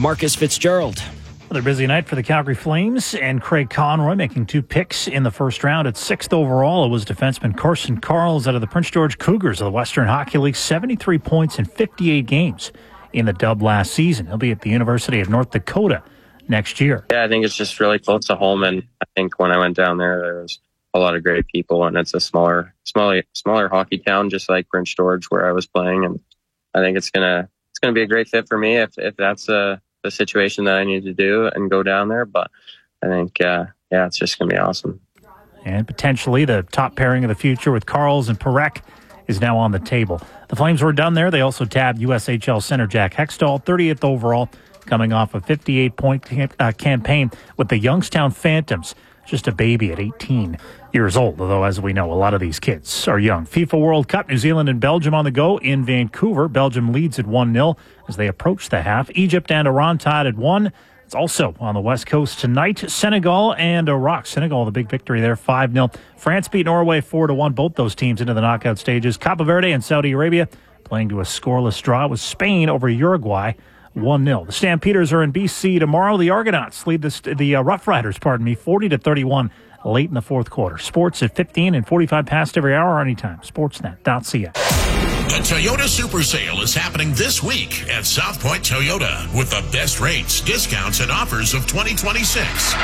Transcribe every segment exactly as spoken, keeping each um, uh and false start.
Marcus Fitzgerald. Another busy night for the Calgary Flames, and Craig Conroy making two picks in the first round. At sixth overall, it was defenseman Carson Karls out of the Prince George Cougars of the Western Hockey League, seventy-three points in fifty-eight games in the dub last season. He'll be at the University of North Dakota next year. Yeah, I think it's just really close to home, and I think when I went down there, there was a lot of great people, and it's a smaller, smaller, smaller hockey town, just like Prince George, where I was playing, and I think it's gonna it's gonna be a great fit for me if if that's a the situation that I need to do and go down there. But I think, uh, yeah, it's just going to be awesome. And potentially the top pairing of the future with Karls and Parekh is now on the table. The Flames were done there. They also tabbed U S H L center Jack Hextall, thirtieth overall, coming off a fifty-eight point camp- uh, campaign with the Youngstown Phantoms. Just a baby at eighteen years old, although, as we know, a lot of these kids are young. FIFA World Cup, New Zealand and Belgium on the go in Vancouver. Belgium leads at one nil as they approach the half. Egypt and Iran tied at one. It's also on the West Coast tonight. Senegal and Iraq. Senegal, the big victory there, five nil. France beat Norway four to one, both those teams into the knockout stages. Cabo Verde and Saudi Arabia playing to a scoreless draw with Spain over Uruguay, one nil. The Stampeders are in B C tomorrow. The Argonauts lead the, the uh, Rough Riders, pardon me, forty to thirty-one late in the fourth quarter. Sports at fifteen and forty-five past every hour anytime. Sportsnet dot c a. The Toyota Super Sale is happening this week at South Point Toyota with the best rates, discounts, and offers of twenty twenty-six.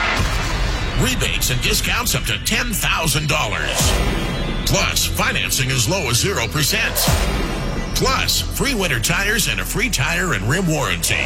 Rebates and discounts up to ten thousand dollars. Plus, financing as low as zero percent. Plus, free winter tires and a free tire and rim warranty.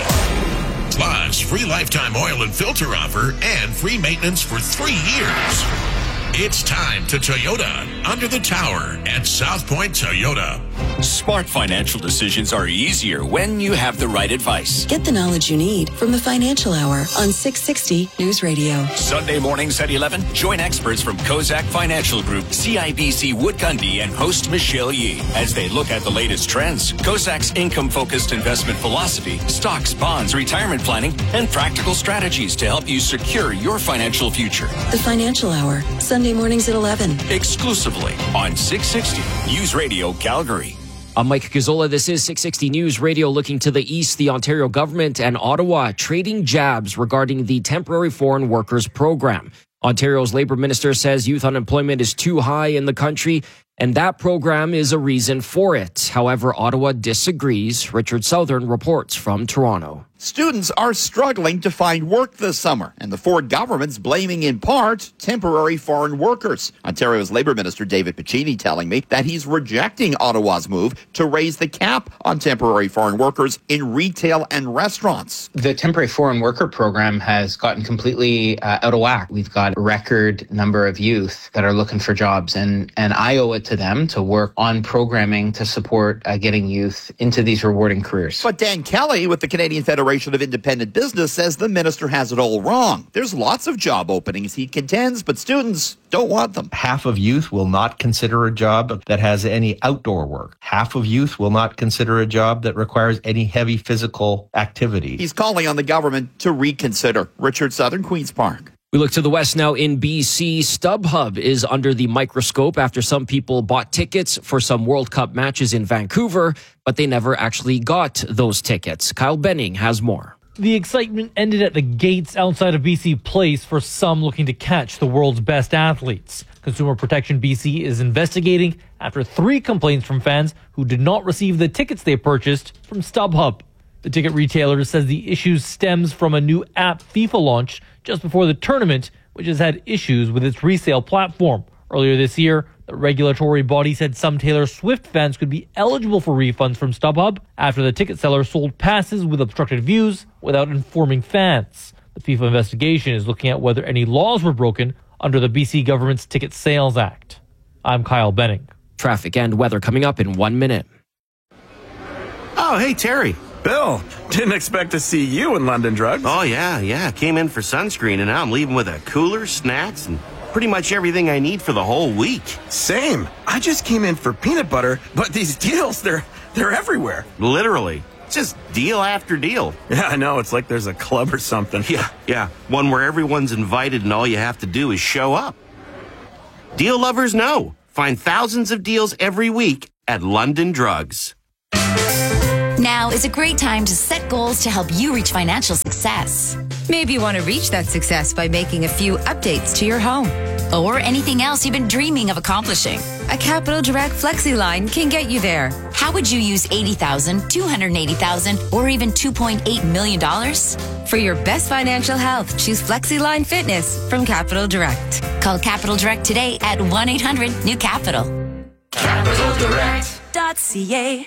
Plus, free lifetime oil and filter offer and free maintenance for three years. It's time to Toyota under the tower at South Point Toyota. Smart financial decisions are easier when you have the right advice. Get the knowledge you need from the Financial Hour on six sixty News Radio. Sunday mornings at eleven, join experts from Kozak Financial Group, C I B C Wood Gundy, and host Michelle Yee as they look at the latest trends, Kozak's income-focused investment philosophy, stocks, bonds, retirement planning, and practical strategies to help you secure your financial future. The Financial Hour, Sunday mornings at eleven. Exclusively on six sixty News Radio Calgary. I'm Mike Gazzola. This is six sixty News Radio. Looking to the east, the Ontario government and Ottawa trading jabs regarding the temporary foreign workers program. Ontario's Labour Minister says youth unemployment is too high in the country, and that program is a reason for it. However, Ottawa disagrees. Richard Southern reports from Toronto. Students are struggling to find work this summer, and the Ford government's blaming in part temporary foreign workers. Ontario's Labour Minister David Piccini telling me that he's rejecting Ottawa's move to raise the cap on temporary foreign workers in retail and restaurants. The temporary foreign worker program has gotten completely uh, out of whack. We've got a record number of youth that are looking for jobs, and, and I owe it to them to work on programming to support uh, getting youth into these rewarding careers. But Dan Kelly with the Canadian Federation of Independent Business says the minister has it all wrong. There's lots of job openings, he contends, but students don't want them. Half of youth will not consider a job that has any outdoor work. Half of youth will not consider a job that requires any heavy physical activity. He's calling on the government to reconsider. Richard Southern, Queen's Park. We look to the west now in B C. StubHub is under the microscope after some people bought tickets for some World Cup matches in Vancouver, but they never actually got those tickets. Kyle Benning has more. The excitement ended at the gates outside of B C Place for some looking to catch the world's best athletes. Consumer Protection B C is investigating after three complaints from fans who did not receive the tickets they purchased from StubHub. The ticket retailer says the issue stems from a new app FIFA launched just before the tournament, which has had issues with its resale platform. Earlier this year, the regulatory body said some Taylor Swift fans could be eligible for refunds from StubHub after the ticket seller sold passes with obstructed views without informing fans. The FIFA investigation is looking at whether any laws were broken under the B C government's Ticket Sales Act. I'm Kyle Benning. Traffic and weather coming up in one minute. Oh, hey, Terry. Bill, didn't expect to see you in London Drugs. Oh, yeah, yeah. Came in for sunscreen, and now I'm leaving with a cooler, snacks, and pretty much everything I need for the whole week. Same. I just came in for peanut butter, but these deals, they're they're everywhere. Literally. Just deal after deal. Yeah, I know. It's like there's a club or something. Yeah, yeah. One where everyone's invited and all you have to do is show up. Deal lovers know. Find thousands of deals every week at London Drugs. Now is a great time to set goals to help you reach financial success. Maybe you want to reach that success by making a few updates to your home. Or anything else you've been dreaming of accomplishing. A Capital Direct Flexi line can get you there. How would you use eighty thousand dollars, two hundred eighty thousand dollars, or even two point eight million dollars? For your best financial health, choose Flexi Line Fitness from Capital Direct. Call Capital Direct today at one eight hundred new capital. capital direct dot c a.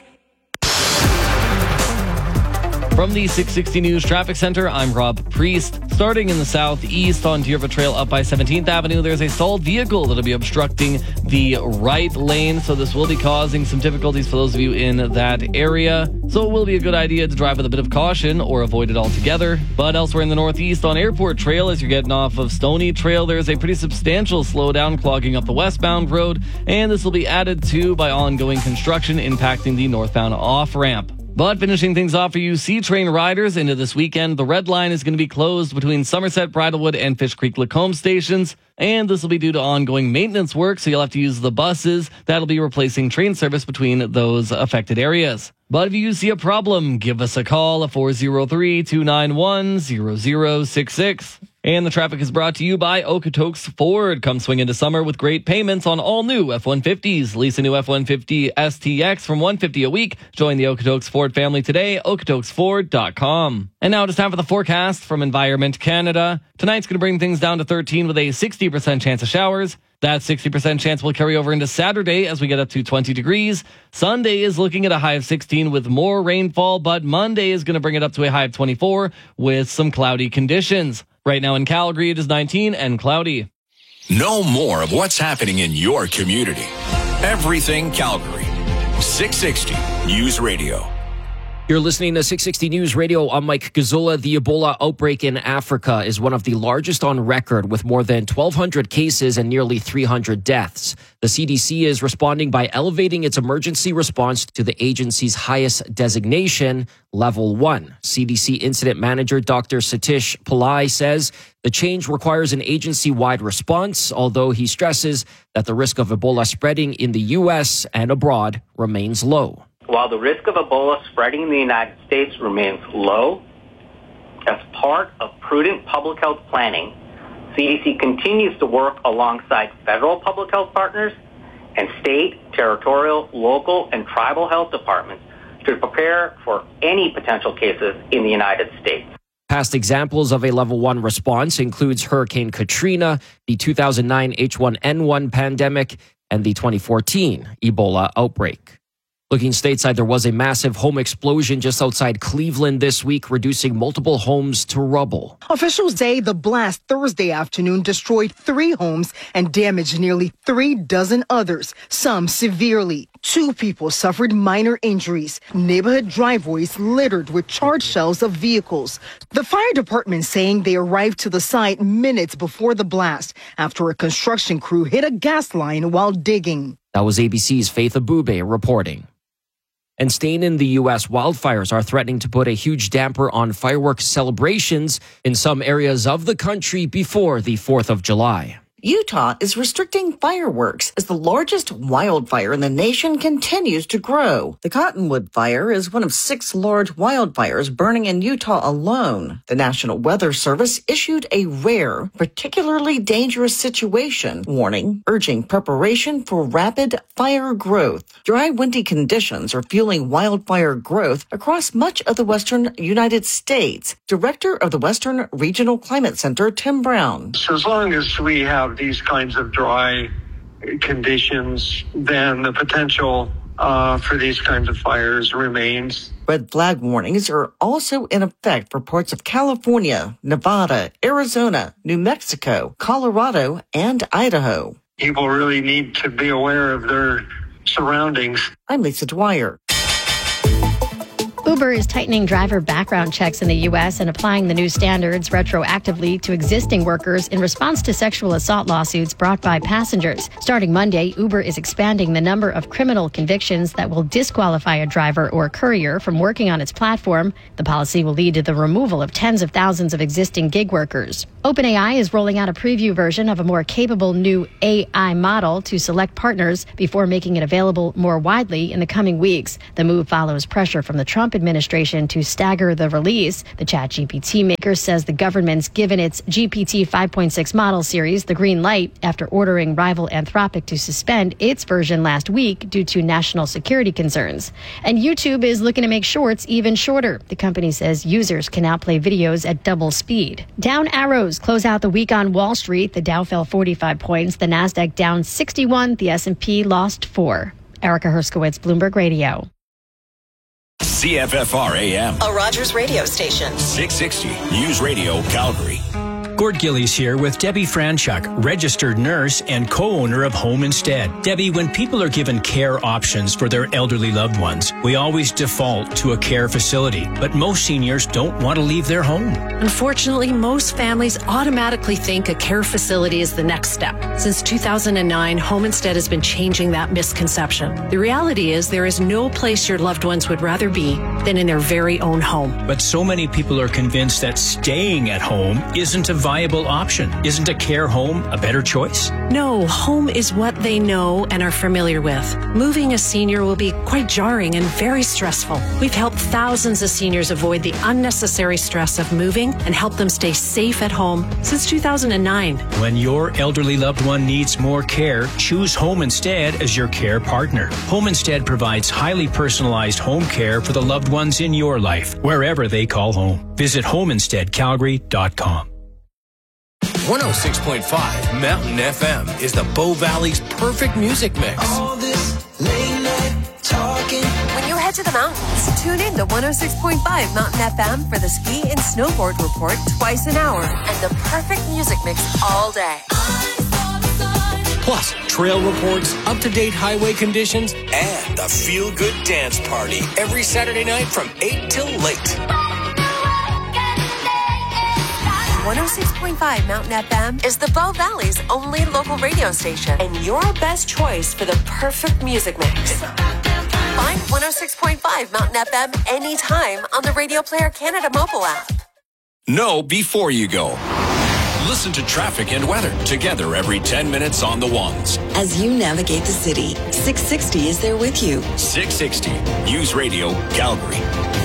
From the six sixty News Traffic Center, I'm Rob Priest. Starting in the southeast on Deerfoot Trail up by seventeenth Avenue, there's a stalled vehicle that'll be obstructing the right lane, so this will be causing some difficulties for those of you in that area. So it will be a good idea to drive with a bit of caution or avoid it altogether. But elsewhere in the northeast on Airport Trail, as you're getting off of Stony Trail, there's a pretty substantial slowdown clogging up the westbound road, and this will be added to by ongoing construction impacting the northbound off-ramp. But finishing things off for you C-Train riders into this weekend, the Red Line is going to be closed between Somerset, Bridlewood, and Fish Creek Lacombe stations. And this will be due to ongoing maintenance work, so you'll have to use the buses. That'll be replacing train service between those affected areas. But if you see a problem, give us a call at four oh three, two nine one, zero zero six six. And the traffic is brought to you by Okotoks Ford. Come swing into summer with great payments on all new F one fifties. Lease a new F one fifty S T X from one hundred fifty dollars a week. Join the Okotoks Ford family today, okotoks ford dot com. And now it is time for the forecast from Environment Canada. Tonight's going to bring things down to thirteen with a sixty percent chance of showers. That sixty percent chance will carry over into Saturday as we get up to twenty degrees. Sunday is looking at a high of sixteen with more rainfall, but Monday is going to bring it up to a high of twenty-four with some cloudy conditions. Right now in Calgary, it is nineteen and cloudy. Know more of what's happening in your community. Everything Calgary. six sixty News Radio. You're listening to six sixty News Radio. I'm Mike Gazula. The Ebola outbreak in Africa is one of the largest on record, with more than twelve hundred cases and nearly three hundred deaths. The C D C is responding by elevating its emergency response to the agency's highest designation, Level one. C D C Incident Manager Doctor Satish Pillai says the change requires an agency-wide response, although he stresses that the risk of Ebola spreading in the U S and abroad remains low. While the risk of Ebola spreading in the United States remains low, as part of prudent public health planning, C D C continues to work alongside federal public health partners and state, territorial, local, and tribal health departments to prepare for any potential cases in the United States. Past examples of a level one response includes Hurricane Katrina, the two thousand nine H one N one pandemic, and the twenty fourteen Ebola outbreak. Looking stateside, there was a massive home explosion just outside Cleveland this week, reducing multiple homes to rubble. Officials say the blast Thursday afternoon destroyed three homes and damaged nearly three dozen others, some severely. Two people suffered minor injuries. Neighborhood driveways littered with charred shells of vehicles. The fire department saying they arrived to the site minutes before the blast after a construction crew hit a gas line while digging. That was A B C's Faith Abube reporting. And staying in the U S, wildfires are threatening to put a huge damper on fireworks celebrations in some areas of the country before the fourth of July. Utah is restricting fireworks as the largest wildfire in the nation continues to grow. The Cottonwood Fire is one of six large wildfires burning in Utah alone. The National Weather Service issued a rare, particularly dangerous situation warning, urging preparation for rapid fire growth. Dry, windy conditions are fueling wildfire growth across much of the western United States. Director of the Western Regional Climate Center, Tim Brown. So as long as we have these kinds of dry conditions, then the potential uh, for these kinds of fires remains. Red flag warnings are also in effect for parts of California, Nevada, Arizona, New Mexico, Colorado, and Idaho. People really need to be aware of their surroundings. I'm Lisa Dwyer. Uber is tightening driver background checks in the U S and applying the new standards retroactively to existing workers in response to sexual assault lawsuits brought by passengers. Starting Monday, Uber is expanding the number of criminal convictions that will disqualify a driver or courier from working on its platform. The policy will lead to the removal of tens of thousands of existing gig workers. OpenAI is rolling out a preview version of a more capable new A I model to select partners before making it available more widely in the coming weeks. The move follows pressure from the Trump administration to stagger the release. The ChatGPT maker says the government's given its G P T five point six model series the green light after ordering rival Anthropic to suspend its version last week due to national security concerns. And YouTube is looking to make shorts even shorter. The company says users can now play videos at double speed. Down arrows close out the week on Wall Street. The Dow fell forty-five points, the Nasdaq down sixty-one, the S and P lost four. Erica Herskowitz, Bloomberg Radio. C F F R A M. A Rogers radio station. six sixty News Radio Calgary. Gord Gillies here with Debbie Franchuk, registered nurse and co-owner of Home Instead. Debbie, when people are given care options for their elderly loved ones, we always default to a care facility. But most seniors don't want to leave their home. Unfortunately, most families automatically think a care facility is the next step. Since two thousand nine, Home Instead has been changing that misconception. The reality is there is no place your loved ones would rather be than in their very own home. But so many people are convinced that staying at home isn't a viable option. Isn't a care home a better choice? No, home is what they know and are familiar with. Moving a senior will be quite jarring and very stressful. We've helped thousands of seniors avoid the unnecessary stress of moving and help them stay safe at home since two thousand nine. When your elderly loved one needs more care, choose Home Instead as your care partner. Home Instead provides highly personalized home care for the loved ones in your life, wherever they call home. Visit home instead calgary dot com. one oh six point five Mountain F M is the Bow Valley's perfect music mix. All this late night talking. When you head to the mountains, tune in to one oh six point five Mountain F M for the ski and snowboard report twice an hour and the perfect music mix all day. Plus, trail reports, up-to-date highway conditions, and the feel-good dance party every Saturday night from eight till late. one oh six point five Mountain F M is the Bow Valley's only local radio station and your best choice for the perfect music mix. Find one oh six point five Mountain F M anytime on the Radio Player Canada mobile app. Know before you go. Listen to traffic and weather together every ten minutes on the ones. As you navigate the city, six sixty is there with you. six sixty News Radio Calgary.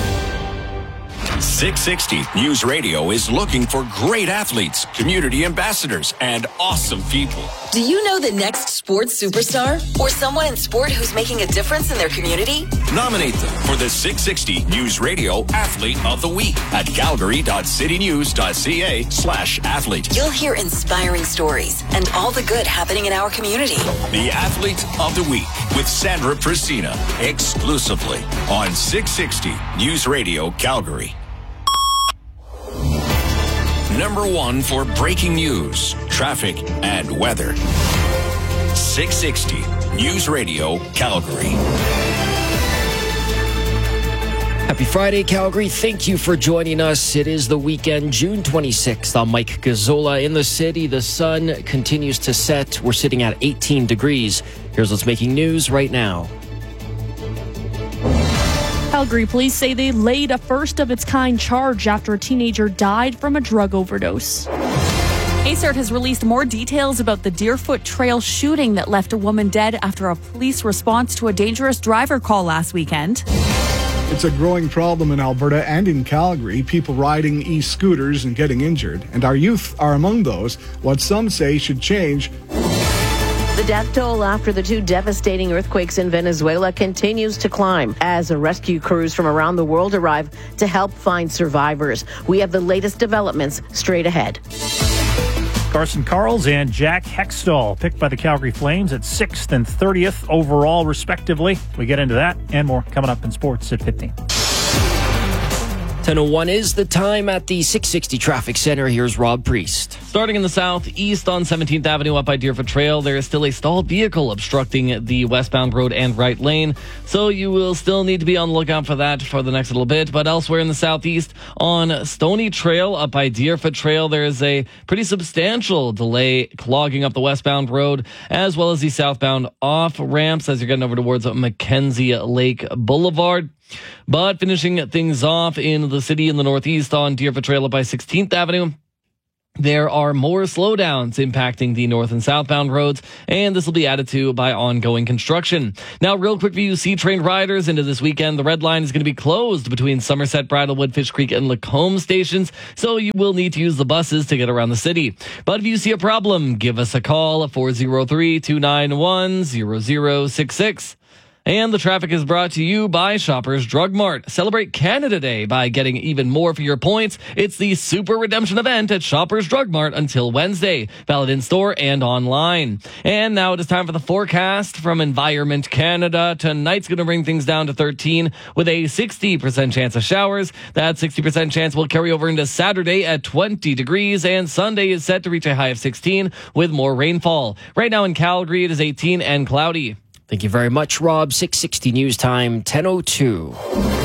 six sixty News Radio is looking for great athletes, community ambassadors, and awesome people. Do you know the next sports superstar or someone in sport who's making a difference in their community? Nominate them for the six sixty News Radio Athlete of the Week at calgary.citynews.ca slash athlete. You'll hear inspiring stories and all the good happening in our community. The Athlete of the Week with Sandra Priscina, exclusively on six sixty News Radio Calgary. Number one for breaking news, traffic, and weather. six sixty News Radio Calgary. Happy Friday, Calgary. Thank you for joining us. It is the weekend, June twenty-sixth. I'm Mike Gazzola in the city. The sun continues to set. We're sitting at eighteen degrees. Here's what's making news right now. Calgary police say they laid a first-of-its-kind charge after a teenager died from a drug overdose. A C E R T has released more details about the Deerfoot Trail shooting that left a woman dead after a police response to a dangerous driver call last weekend. It's a growing problem in Alberta and in Calgary, people riding e-scooters and getting injured. And our youth are among those, what some say should change. The death toll after the two devastating earthquakes in Venezuela continues to climb as rescue crews from around the world arrive to help find survivors. We have the latest developments straight ahead. Carson Karls and Jack Hextall picked by the Calgary Flames at sixth and thirtieth overall, respectively. We get into that and more coming up in sports at fifteen. ten oh one is the time at the six sixty Traffic Center. Here's Rob Priest. Starting in the southeast on seventeenth Avenue up by Deerfoot Trail, there is still a stalled vehicle obstructing the westbound road and right lane, so you will still need to be on the lookout for that for the next little bit. But elsewhere in the southeast on Stony Trail up by Deerfoot Trail, there is a pretty substantial delay clogging up the westbound road as well as the southbound off ramps as you're getting over towards Mackenzie Lake Boulevard. But finishing things off in the city in the northeast on Deerfoot Trail up by sixteenth Avenue, There are more slowdowns impacting the north and southbound roads, and this will be added to by ongoing construction. Now, real quick for you C-train riders into this weekend, the red line is going to be closed between Somerset, Bridlewood, Fish Creek, and Lacombe stations, so you will need to use the buses to get around the city. But if you see a problem, give us a call at four oh three, two nine one, zero zero six six. And the traffic is brought to you by Shoppers Drug Mart. Celebrate Canada Day by getting even more for your points. It's the Super Redemption event at Shoppers Drug Mart until Wednesday. Valid in-store and online. And now it is time for the forecast from Environment Canada. Tonight's going to bring things down to thirteen with a sixty percent chance of showers. That sixty percent chance will carry over into Saturday at twenty degrees. And Sunday is set to reach a high of sixteen with more rainfall. Right now in Calgary, it is eighteen and cloudy. Thank you very much, Rob. six sixty News Time, ten oh two.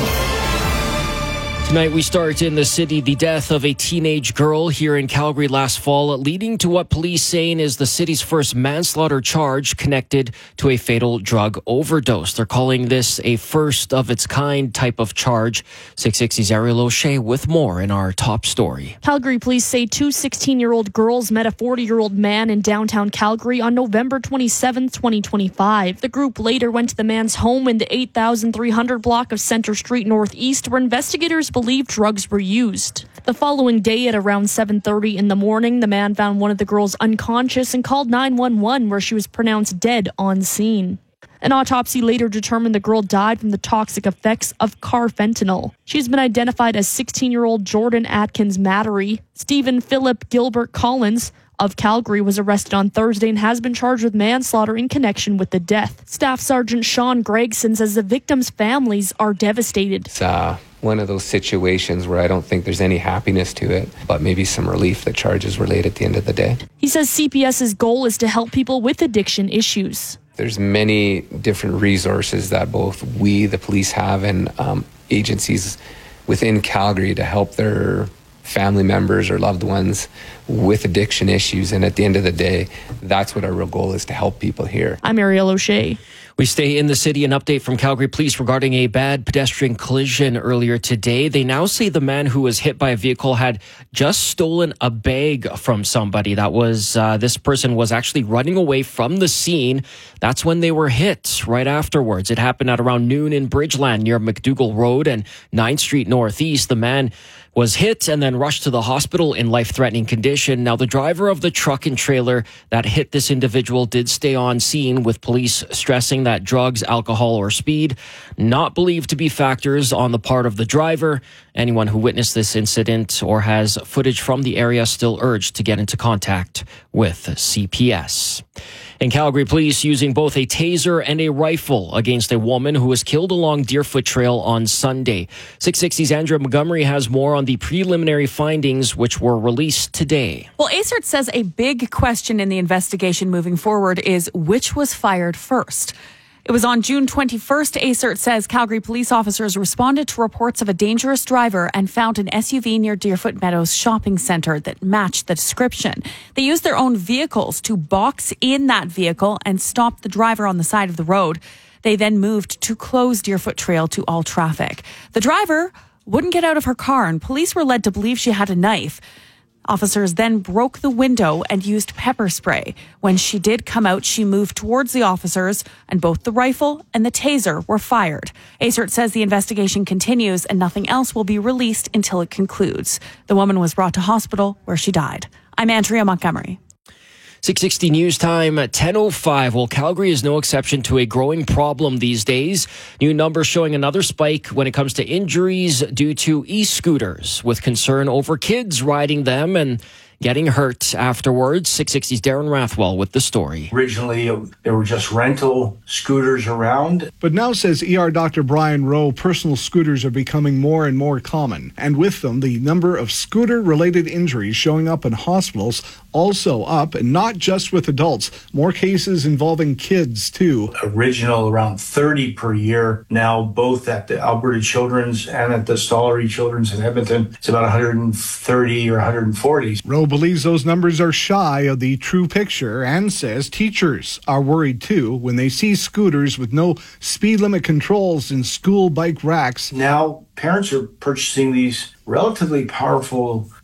Tonight we start in the city. The death of a teenage girl here in Calgary last fall, leading to what police saying is the city's first manslaughter charge connected to a fatal drug overdose. They're calling this a first of its kind type of charge. six sixty's Ariel O'Shea with more in our top story. Calgary police say two sixteen-year-old girls met a forty-year-old man in downtown Calgary on November twenty-seventh, twenty twenty-five. The group later went to the man's home in the eight thousand three hundred block of Center Street Northeast, where investigators believe drugs were used. The following day at around seven thirty in the morning, the man found one of the girls unconscious and called nine one one, where she was pronounced dead on scene. An autopsy later determined the girl died from the toxic effects of carfentanil. She has been identified as sixteen-year-old Jordan Atkins Mattery. Stephen Philip Gilbert Collins of Calgary was arrested on Thursday and has been charged with manslaughter in connection with the death. Staff Sergeant Sean Gregson says the victims' families are devastated. It's uh, one of those situations where I don't think there's any happiness to it, but maybe some relief that charges were laid at the end of the day. He says CPS's goal is to help people with addiction issues. There's many different resources that both we, the police, have and um, agencies within Calgary to help their family members or loved ones with addiction issues. And at the end of the day, that's what our real goal is, to help people here. I'm Ariel O'Shea. We stay in the city. An update from Calgary Police regarding a bad pedestrian collision earlier today. They now say the man who was hit by a vehicle had just stolen a bag from somebody. That was, uh, this person was actually running away from the scene. That's when they were hit right afterwards. It happened at around noon in Bridgeland near McDougall Road and ninth Street Northeast. The man was hit and then rushed to the hospital in life-threatening condition. Now, the driver of the truck and trailer that hit this individual did stay on scene, with police stressing that drugs, alcohol, or speed not believed to be factors on the part of the driver. Anyone who witnessed this incident or has footage from the area still urged to get into contact with C P S. In Calgary, police using both a taser and a rifle against a woman who was killed along Deerfoot Trail on Sunday. six sixty's Andrea Montgomery has more on the preliminary findings, which were released today. Well, A C E R T says a big question in the investigation moving forward is which was fired first. It was on June twenty-first, A C E R T says Calgary police officers responded to reports of a dangerous driver and found an S U V near Deerfoot Meadows shopping centre that matched the description. They used their own vehicles to box in that vehicle and stop the driver on the side of the road. They then moved to close Deerfoot Trail to all traffic. The driver wouldn't get out of her car, and police were led to believe she had a knife. Officers then broke the window and used pepper spray. When she did come out, she moved towards the officers, and both the rifle and the taser were fired. A C E R T says the investigation continues and nothing else will be released until it concludes. The woman was brought to hospital where she died. I'm Andrea Montgomery. six sixty News Time at ten oh five. Well, Calgary is no exception to a growing problem these days. New numbers showing another spike when it comes to injuries due to e-scooters, with concern over kids riding them and getting hurt afterwards. six sixty's Darren Rathwell with the story. Originally, there were just rental scooters around. But now, says E R Doctor Brian Rowe, personal scooters are becoming more and more common. And with them, the number of scooter-related injuries showing up in hospitals also up, and not just with adults. More cases involving kids, too. Original around thirty per year. Now, both at the Alberta Children's and at the Stollery Children's in Edmonton, it's about one hundred thirty or one hundred forty. Rowe believes those numbers are shy of the true picture and says teachers are worried too when they see scooters with no speed limit controls in school bike racks. Now parents are purchasing these relatively powerful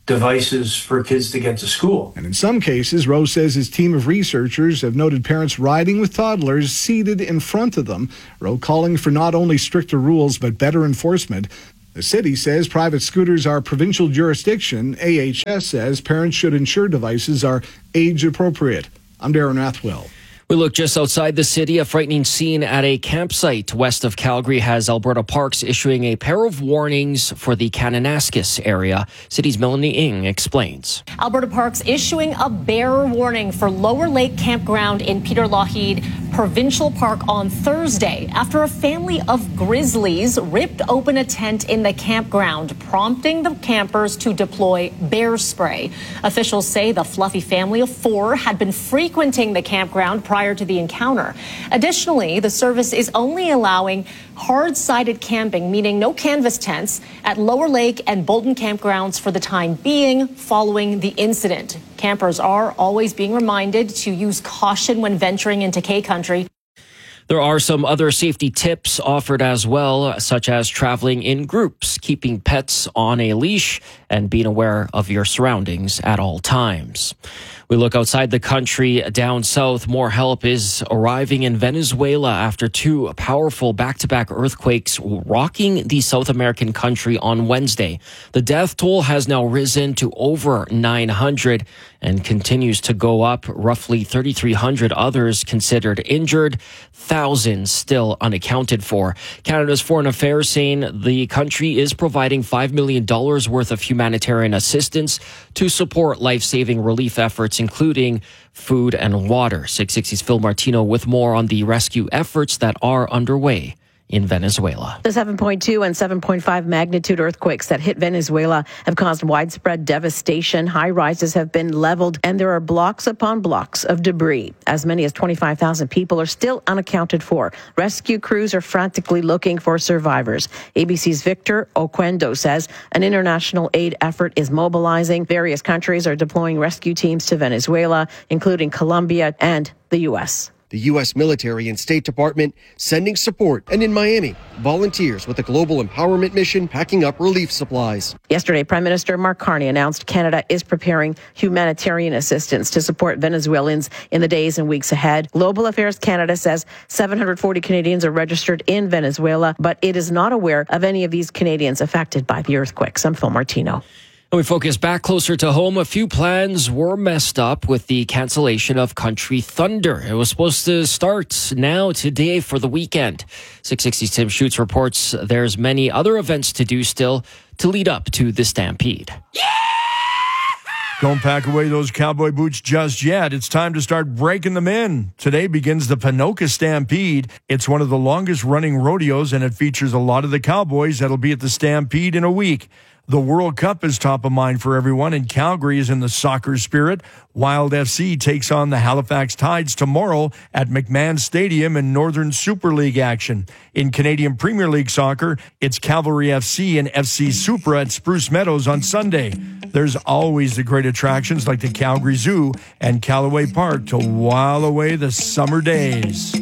devices for kids to get to school. And in some cases, Rowe says his team of researchers have noted parents riding with toddlers seated in front of them. Rowe calling for not only stricter rules, but better enforcement. The city says private scooters are provincial jurisdiction. A H S says parents should ensure devices are age appropriate. I'm Darren Rathwell. We look just outside the city. A frightening scene at a campsite west of Calgary has Alberta Parks issuing a pair of warnings for the Kananaskis area. City's Melanie Ng explains. Alberta Parks issuing a bearer warning for Lower Lake Campground in Peter Lougheed Provincial Park on Thursday after a family of grizzlies ripped open a tent in the campground, prompting the campers to deploy bear spray. Officials say the fluffy family of four had been frequenting the campground prior to the encounter. Additionally, the service is only allowing hard-sided camping, meaning no canvas tents, at Lower Lake and Bolton campgrounds for the time being following the incident. Campers are always being reminded to use caution when venturing into K Country. There are some other safety tips offered as well, such as traveling in groups, keeping pets on a leash, and being aware of your surroundings at all times. We look outside the country, down south. More help is arriving in Venezuela after two powerful back-to-back earthquakes rocking the South American country on Wednesday. The death toll has now risen to over nine hundred and continues to go up. Roughly thirty-three hundred others considered injured, thousands still unaccounted for. Canada's Foreign Affairs saying the country is providing five million dollars worth of humanitarian assistance to support life-saving relief efforts, including food and water. six sixty's Phil Martino with more on the rescue efforts that are underway in Venezuela. The seven point two and seven point five magnitude earthquakes that hit Venezuela have caused widespread devastation. High rises have been leveled, and there are blocks upon blocks of debris. As many as twenty-five thousand people are still unaccounted for. Rescue crews are frantically looking for survivors. A B C's Victor Oquendo says an international aid effort is mobilizing. Various countries are deploying rescue teams to Venezuela, including Colombia and the U S The U S military and State Department sending support. And in Miami, volunteers with the Global Empowerment Mission packing up relief supplies. Yesterday, Prime Minister Mark Carney announced Canada is preparing humanitarian assistance to support Venezuelans in the days and weeks ahead. Global Affairs Canada says seven hundred forty Canadians are registered in Venezuela, but it is not aware of any of these Canadians affected by the earthquakes. I'm Phil Martino. We focus back closer to home. A few plans were messed up with the cancellation of Country Thunder. It was supposed to start now today for the weekend. six sixty's Tim Schutz reports there's many other events to do still to lead up to the Stampede. Don't pack away those cowboy boots just yet. It's time to start breaking them in. Today begins the Ponoka Stampede. It's one of the longest running rodeos, and it features a lot of the cowboys that'll be at the Stampede in a week. The World Cup is top of mind for everyone, and Calgary is in the soccer spirit. Wild F C takes on the Halifax Tides tomorrow at McMahon Stadium in Northern Super League action. In Canadian Premier League soccer, it's Cavalry F C and F C Supra at Spruce Meadows on Sunday. There's always the great attractions like the Calgary Zoo and Callaway Park to while away the summer days.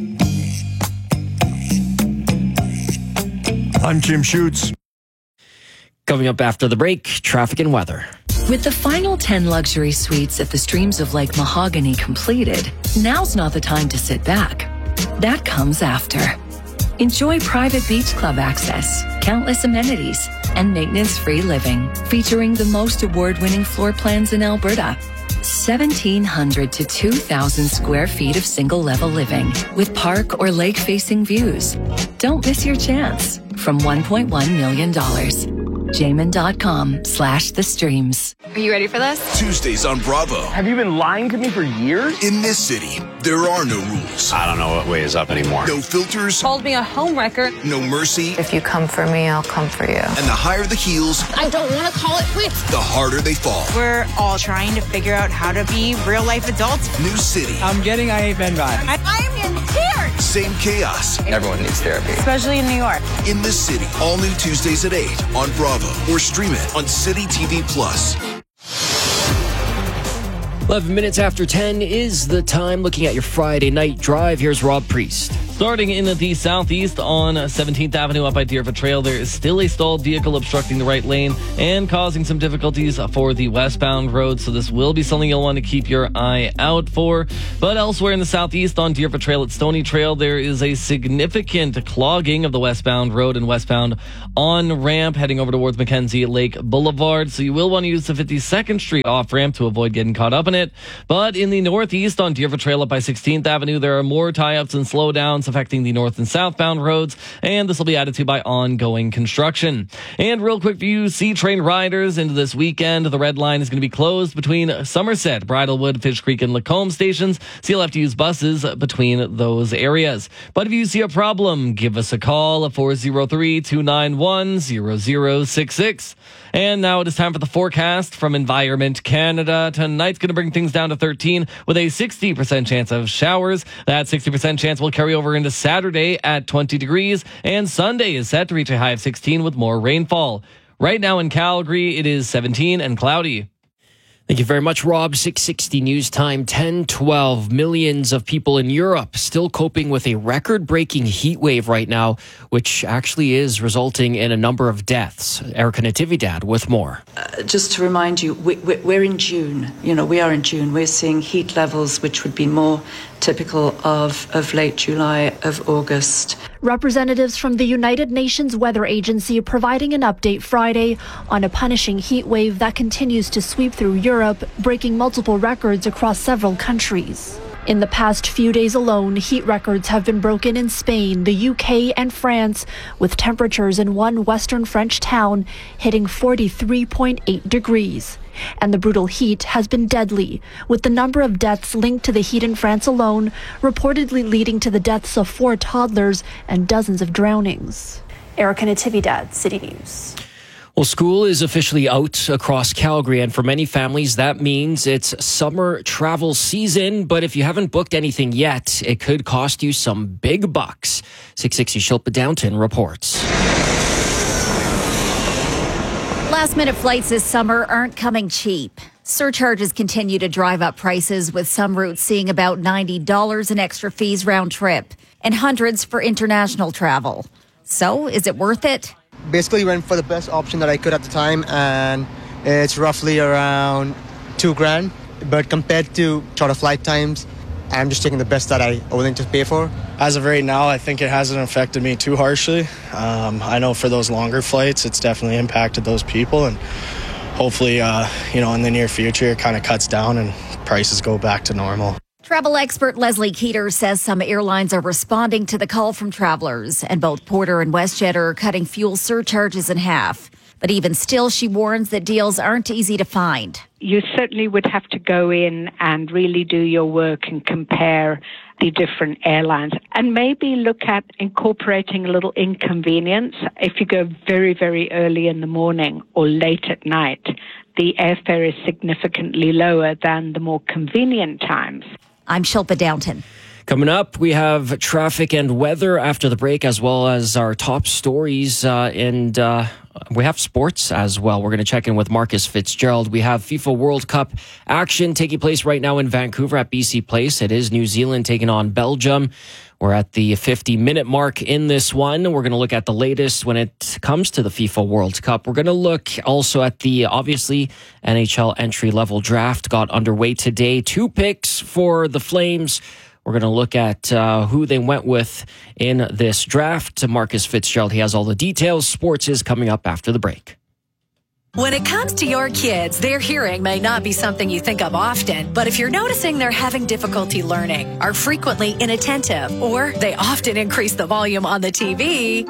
I'm Tim Schutz. Coming up after the break, traffic and weather. With the final ten luxury suites at the Streams of Lake Mahogany completed, now's not the time to sit back. That comes after. Enjoy private beach club access, countless amenities, and maintenance-free living, featuring the most award-winning floor plans in Alberta. seventeen hundred to two thousand square feet of single-level living with park or lake-facing views. Don't miss your chance. From one point one million dollars. Jamin.com slash the streams. Are you ready for this? Tuesdays on Bravo. Have you been lying to me for years? In this city, there are no rules. I don't know what way is up anymore. No filters. Called me a homewrecker. No mercy. If you come for me, I'll come for you. And the higher the heels, I don't want to call it quits. The harder they fall. We're all trying to figure out how to be real life adults. New city. I'm getting I Hate Men vibe. I, I'm in tears. Same chaos. Everyone needs therapy. Especially in New York. In this city. All new Tuesdays at eight on Bravo. Or stream it on City T V Plus. eleven minutes after ten is the time. Looking at your Friday night drive, here's Rob Priest. Starting in the southeast on seventeenth Avenue up by Deerfoot Trail, there is still a stalled vehicle obstructing the right lane and causing some difficulties for the westbound road. So this will be something you'll want to keep your eye out for. But elsewhere in the southeast on Deerfoot Trail at Stony Trail, there is a significant clogging of the westbound road and westbound on-ramp heading over towards Mackenzie Lake Boulevard. So you will want to use the fifty-second Street off-ramp to avoid getting caught up in it. But in the northeast on Deerfoot Trail up by sixteenth Avenue, there are more tie-ups and slowdowns affecting the north and southbound roads, and this will be added to by ongoing construction. And real quick for you C-Train riders into this weekend, the red line is going to be closed between Somerset, Bridlewood, Fish Creek, and Lacombe stations, so you'll have to use buses between those areas. But if you see a problem, give us a call at four oh three, two nine one, zero zero six six. And now it is time for the forecast from Environment Canada. Tonight's going to bring things down to thirteen with a sixty percent chance of showers. That sixty percent chance will carry over into Saturday at twenty degrees, and Sunday is set to reach a high of sixteen with more rainfall. Right now in Calgary, it is seventeen and cloudy. Thank you very much, Rob. six sixty News Time, ten twelve. Millions of people in Europe still coping with a record-breaking heat wave right now, which actually is resulting in a number of deaths. Erica Natividad with more. Uh, just to remind you, we, we, we're in June. You know, we are in June. We're seeing heat levels which would be more typical of, of late July, of August. Representatives from the United Nations Weather Agency providing an update Friday on a punishing heat wave that continues to sweep through Europe, breaking multiple records across several countries. In the past few days alone, heat records have been broken in Spain, the U K, and France, with temperatures in one western French town hitting forty-three point eight degrees. And the brutal heat has been deadly, with the number of deaths linked to the heat in France alone reportedly leading to the deaths of four toddlers and dozens of drownings. Erica Natividad, City News. Well, school is officially out across Calgary, and for many families, that means it's summer travel season. But if you haven't booked anything yet, it could cost you some big bucks. six sixty Shilpa Downton reports. Last-minute flights this summer aren't coming cheap. Surcharges continue to drive up prices, with some routes seeing about ninety dollars in extra fees round trip and hundreds for international travel. So, is it worth it? Basically went for the best option that I could at the time, and it's roughly around two grand. But compared to shorter flight times, I'm just taking the best that I am willing to pay for. As of right now, I think it hasn't affected me too harshly. Um, I know for those longer flights, it's definitely impacted those people, and hopefully, uh, you know, in the near future, it kind of cuts down and prices go back to normal. Travel expert Leslie Keeter says some airlines are responding to the call from travelers, and both Porter and WestJet are cutting fuel surcharges in half. But even still, she warns that deals aren't easy to find. You certainly would have to go in and really do your work and compare the different airlines, and maybe look at incorporating a little inconvenience. If you go very, very early in the morning or late at night, the airfare is significantly lower than the more convenient times. I'm Shilpa Downton. Coming up, we have traffic and weather after the break, as well as our top stories, uh, and uh, we have sports as well. We're going to check in with Marcus Fitzgerald. We have FIFA World Cup action taking place right now in Vancouver at B C Place. It is New Zealand taking on Belgium. We're at the fifty-minute mark in this one. We're going to look at the latest when it comes to the FIFA World Cup. We're going to look also at the, obviously, N H L entry-level draft got underway today. Two picks for the Flames. We're going to look at uh, who they went with in this draft. Marcus Fitzgerald, he has all the details. Sports is coming up after the break. When it comes to your kids, their hearing may not be something you think of often, but if you're noticing they're having difficulty learning, are frequently inattentive, or they often increase the volume on the T V,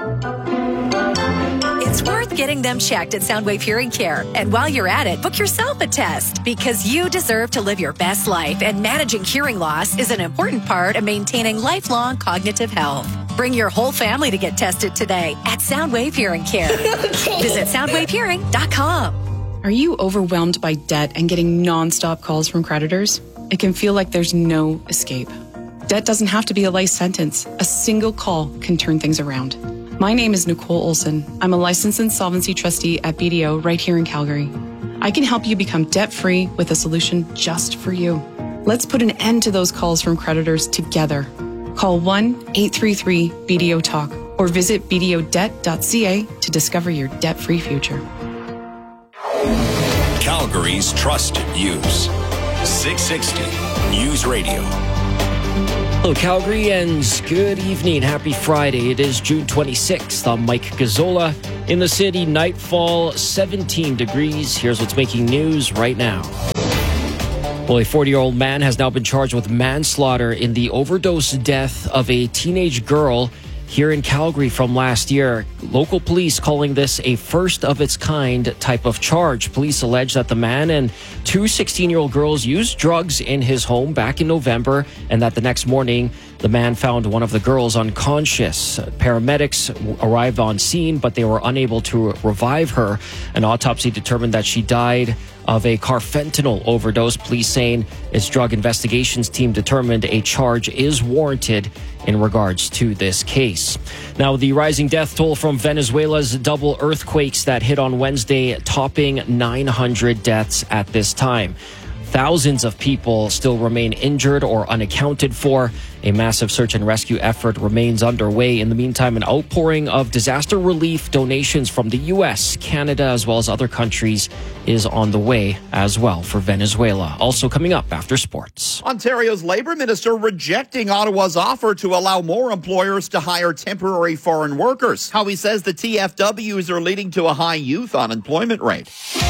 it's worth getting them checked at Soundwave Hearing Care. And while you're at it, book yourself a test, because you deserve to live your best life, and managing hearing loss is an important part of maintaining lifelong cognitive health. Bring your whole family to get tested today at Soundwave Hearing Care. Visit soundwave hearing dot com. Are you overwhelmed by debt and getting nonstop calls from creditors? It can feel like there's no escape. Debt doesn't have to be a life sentence. A single call can turn things around. My name is Nicole Olson. I'm a licensed insolvency trustee at B D O right here in Calgary. I can help you become debt-free with a solution just for you. Let's put an end to those calls from creditors together. Call one eight three three B D O talk or visit b d o debt dot c a to discover your debt-free future. Calgary's trusted news. six sixty News Radio. Hello, Calgary, and good evening. Happy Friday. It is June twenty-sixth. I'm Mike Gazzola. In the city, nightfall, seventeen degrees. Here's what's making news right now. Well, a forty-year-old man has now been charged with manslaughter in the overdose death of a teenage girl here in Calgary from last year. Local police calling this a first-of-its-kind type of charge. Police allege that the man and two sixteen-year-old girls used drugs in his home back in November, and that the next morning, the man found one of the girls unconscious. Paramedics arrived on scene, but they were unable to revive her. An autopsy determined that she died of a carfentanil overdose. Police saying its drug investigations team determined a charge is warranted in regards to this case. Now, the rising death toll from Venezuela's double earthquakes that hit on Wednesday, topping nine hundred deaths at this time. Thousands of people still remain injured or unaccounted for. A massive search and rescue effort remains underway. In the meantime, an outpouring of disaster relief donations from the U S, Canada, as well as other countries is on the way as well for Venezuela. Also coming up after sports. Ontario's Labour Minister rejecting Ottawa's offer to allow more employers to hire temporary foreign workers. How he says the T F Ws are leading to a high youth unemployment rate.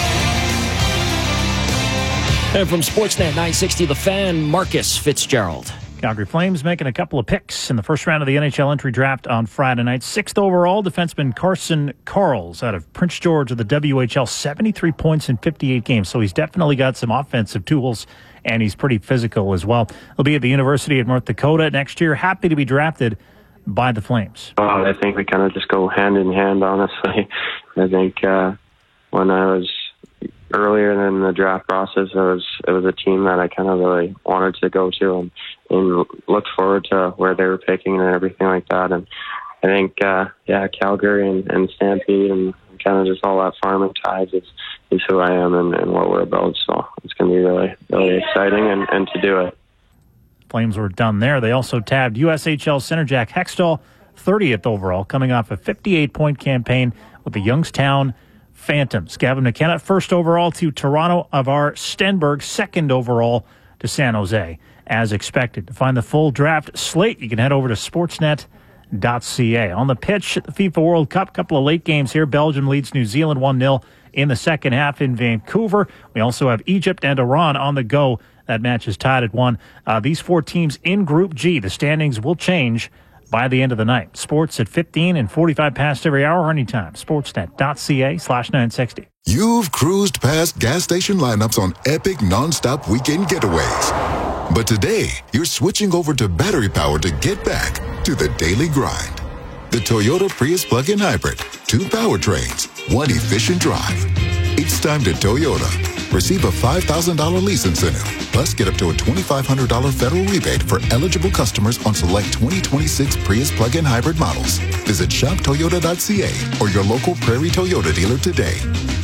And from Sportsnet nine sixty, The Fan, Marcus Fitzgerald. Calgary Flames making a couple of picks in the first round of the N H L entry draft on Friday night. Sixth overall, defenseman Carson Karls out of Prince George of the W H L, seventy-three points in fifty-eight games. So he's definitely got some offensive tools, and he's pretty physical as well. He'll be at the University of North Dakota next year. Happy to be drafted by the Flames. Oh, I think we kind of just go hand in hand, honestly. I think uh, when I was earlier in the draft process, it was it was a team that I kind of really wanted to go to and, and looked forward to where they were picking and everything like that. And I think, uh, yeah, Calgary and, and Stampede and kind of just all that farming ties is, is who I am and, and what we're about. So it's going to be really, really exciting and, and to do it. Flames were done there. They also tabbed U S H L center Jack Hextall, thirtieth overall, coming off a fifty-eight point campaign with the Youngstown Phantoms. Gavin McKenna, first overall to Toronto. Avar Stenberg, second overall to San Jose, as expected. To find the full draft slate, you can head over to sportsnet dot c a. On the pitch at the FIFA World Cup, couple of late games here. Belgium leads New Zealand one nil in the second half in Vancouver. We also have Egypt and Iran on the go. That match is tied at one. Uh, these four teams in Group G. The standings will change by the end of the night. Sports at fifteen and forty-five past every hour or anytime. sportsnet dot c a slash nine sixty. You've cruised past gas station lineups on epic nonstop weekend getaways. But today, you're switching over to battery power to get back to the daily grind. The Toyota Prius plug-in hybrid. Two powertrains, one efficient drive. It's time to Toyota. Receive a five thousand dollars lease incentive. Plus, get up to a twenty-five hundred dollars federal rebate for eligible customers on select twenty twenty-six Prius plug-in hybrid models. Visit shop toyota dot c a or your local Prairie Toyota dealer today.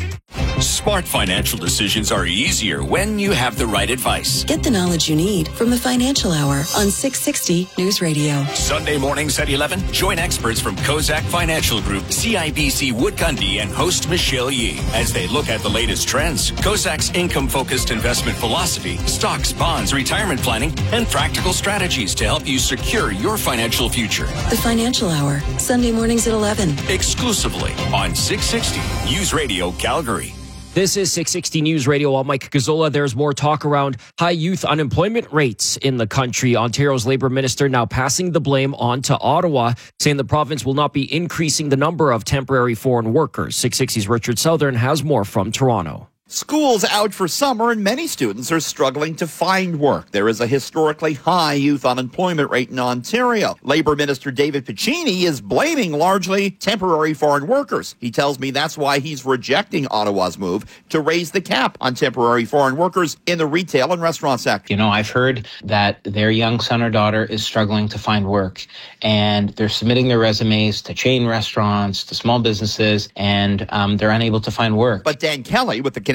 Smart financial decisions are easier when you have the right advice. Get the knowledge you need from the Financial Hour on six sixty News Radio. Sunday mornings at eleven, join experts from Kozak Financial Group, C I B C Wood Gundy, and host Michelle Yee as they look at the latest trends, Kozak's income-focused investment philosophy, stocks, bonds, retirement planning, and practical strategies to help you secure your financial future. The Financial Hour, Sunday mornings at eleven. Exclusively on six sixty News Radio, Calgary. This is six sixty News Radio. I'm Mike Gazzola. There's more talk around high youth unemployment rates in the country. Ontario's Labour Minister now passing the blame on to Ottawa, saying the province will not be increasing the number of temporary foreign workers. six sixty's Richard Southern has more from Toronto. School's out for summer and many students are struggling to find work. There is a historically high youth unemployment rate in Ontario. Labour Minister David Piccini is blaming largely temporary foreign workers. He tells me that's why he's rejecting Ottawa's move to raise the cap on temporary foreign workers in the retail and restaurant sector. You know, I've heard that their young son or daughter is struggling to find work, and they're submitting their resumes to chain restaurants, to small businesses, and um, they're unable to find work. But Dan Kelly with the Canadian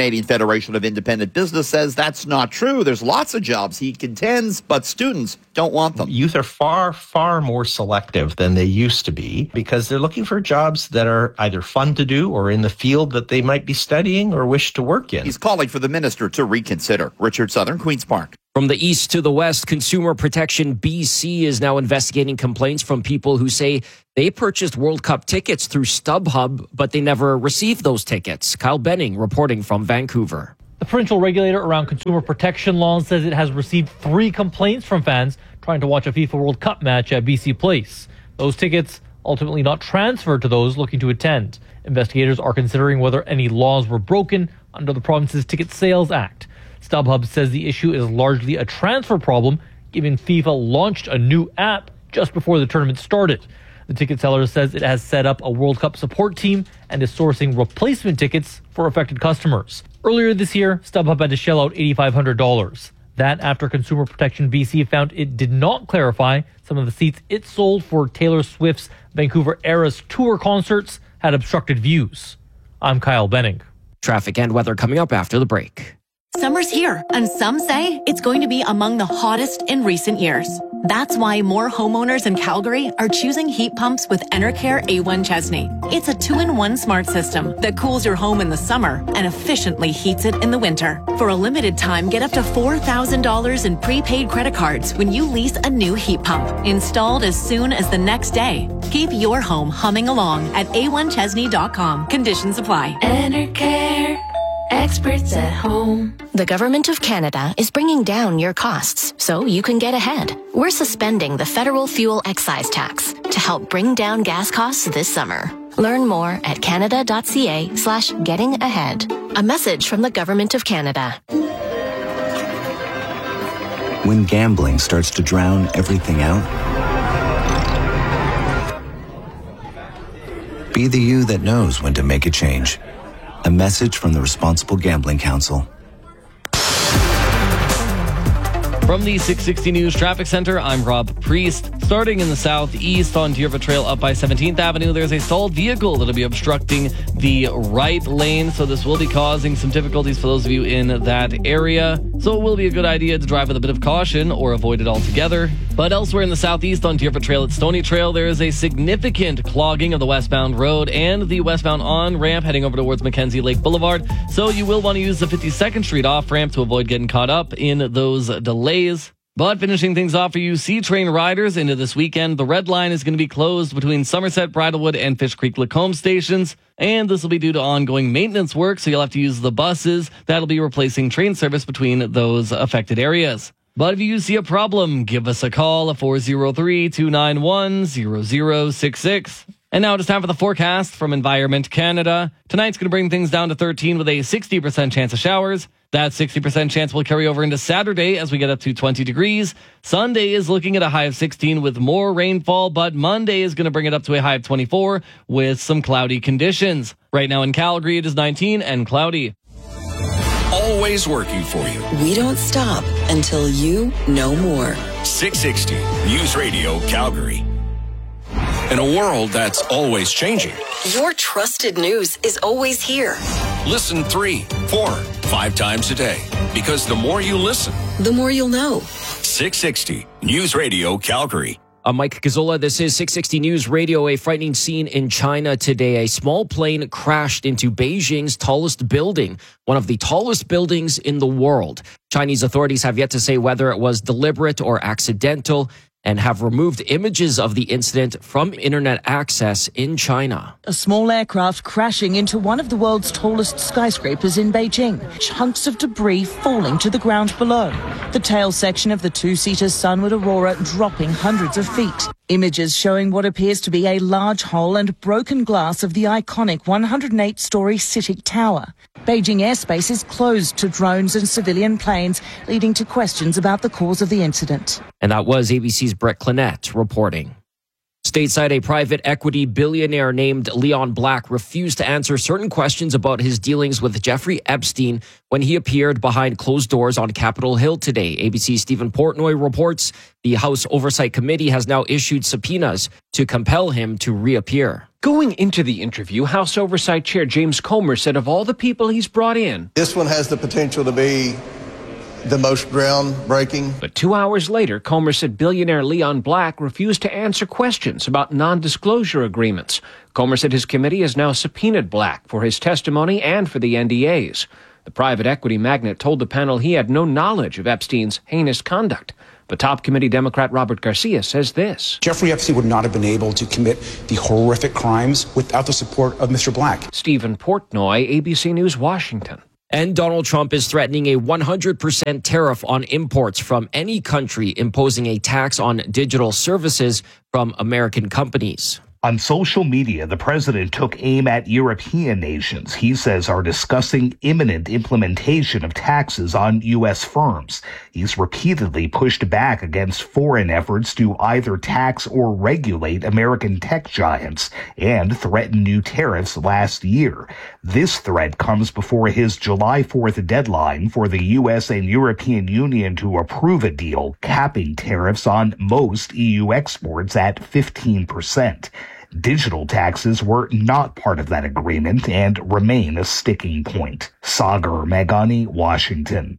Canadian Federation of Independent Business says that's not true. There's lots of jobs, he contends, but students don't want them. Youth are far, far more selective than they used to be because they're looking for jobs that are either fun to do or in the field that they might be studying or wish to work in. He's calling for the minister to reconsider. Richard Southern, Queen's Park. From the east to the west, Consumer Protection B C is now investigating complaints from people who say they purchased World Cup tickets through StubHub, but they never received those tickets. Kyle Benning reporting from Vancouver. The provincial regulator around consumer protection laws says it has received three complaints from fans trying to watch a FIFA World Cup match at B C Place. Those tickets ultimately not transferred to those looking to attend. Investigators are considering whether any laws were broken under the province's Ticket Sales Act. StubHub says the issue is largely a transfer problem, given FIFA launched a new app just before the tournament started. The ticket seller says it has set up a World Cup support team and is sourcing replacement tickets for affected customers. Earlier this year, StubHub had to shell out eight thousand five hundred dollars. That after Consumer Protection B C found it did not clarify some of the seats it sold for Taylor Swift's Vancouver Eras Tour concerts had obstructed views. I'm Kyle Benning. Traffic and weather coming up after the break. Summer's here, and some say it's going to be among the hottest in recent years. That's why more homeowners in Calgary are choosing heat pumps with Enercare A one Chesney. It's a two-in-one smart system that cools your home in the summer and efficiently heats it in the winter. For a limited time, get up to four thousand dollars in prepaid credit cards when you lease a new heat pump, installed as soon as the next day. Keep your home humming along at A one Chesney dot com. Conditions apply. Enercare. Experts at home. The Government of Canada is bringing down your costs so you can get ahead. We're suspending the federal fuel excise tax to help bring down gas costs this summer. Learn more at canada.ca slash getting ahead. A message from the Government of Canada. When gambling starts to drown everything out, be the you that knows when to make a change. A message from the Responsible Gambling Council. From the six sixty News Traffic Center, I'm Rob Priest. Starting in the southeast on Deerfoot Trail up by seventeenth Avenue, there's a stalled vehicle that'll be obstructing the right lane, so this will be causing some difficulties for those of you in that area. So it will be a good idea to drive with a bit of caution or avoid it altogether. But elsewhere in the southeast on Deerfoot Trail at Stony Trail, there is a significant clogging of the westbound road and the westbound on-ramp heading over towards Mackenzie Lake Boulevard. So you will want to use the fifty-second Street off-ramp to avoid getting caught up in those delays. But finishing things off for you C-Train riders into this weekend, the Red Line is going to be closed between Somerset, Bridlewood, and Fish Creek Lacombe stations. And this will be due to ongoing maintenance work, so you'll have to use the buses. That'll be replacing train service between those affected areas. But if you see a problem, give us a call at four oh three, two nine one, zero zero six six. And now it's time for the forecast from Environment Canada. Tonight's going to bring things down to thirteen with a sixty percent chance of showers. That sixty percent chance will carry over into Saturday as we get up to twenty degrees. Sunday is looking at a high of sixteen with more rainfall, but Monday is going to bring it up to a high of twenty-four with some cloudy conditions. Right now in Calgary, it is nineteen and cloudy. Always working for you. We don't stop until you know more. six sixty News Radio Calgary. In a world that's always changing, your trusted news is always here. Listen three, four, five times a day. Because the more you listen, the more you'll know. six sixty News Radio Calgary. I'm Mike Gazzola. This is six sixty News Radio. A frightening scene in China today. A small plane crashed into Beijing's tallest building, one of the tallest buildings in the world. Chinese authorities have yet to say whether it was deliberate or accidental, and have removed images of the incident from internet access in China. A small aircraft crashing into one of the world's tallest skyscrapers in Beijing. Chunks of debris falling to the ground below. The tail section of the two-seater Sunward Aurora dropping hundreds of feet. Images showing what appears to be a large hole and broken glass of the iconic one hundred eight story CITIC Tower. Beijing airspace is closed to drones and civilian planes, leading to questions about the cause of the incident. And that was A B C's Brett Clinette reporting. Stateside, a private equity billionaire named Leon Black refused to answer certain questions about his dealings with Jeffrey Epstein when he appeared behind closed doors on Capitol Hill today. A B C's Stephen Portnoy reports the House Oversight Committee has now issued subpoenas to compel him to reappear. Going into the interview, House Oversight Chair James Comer said of all the people he's brought in, this one has the potential to be the most groundbreaking. But two hours later, Comer said billionaire Leon Black refused to answer questions about non-disclosure agreements. Comer said his committee has now subpoenaed Black for his testimony and for the N D As. The private equity magnate told the panel he had no knowledge of Epstein's heinous conduct. But top committee Democrat Robert Garcia says this. Jeffrey Epstein would not have been able to commit the horrific crimes without the support of Mister Black. Stephen Portnoy, A B C News, Washington. And Donald Trump is threatening a one hundred percent tariff on imports from any country, imposing a tax on digital services from American companies. On social media, the president took aim at European nations he says are discussing imminent implementation of taxes on U S firms. He's repeatedly pushed back against foreign efforts to either tax or regulate American tech giants and threatened new tariffs last year. This threat comes before his July fourth deadline for the U S and European Union to approve a deal capping tariffs on most E U exports at fifteen percent. Digital taxes were not part of that agreement and remain a sticking point. Sagar Meghani, Washington.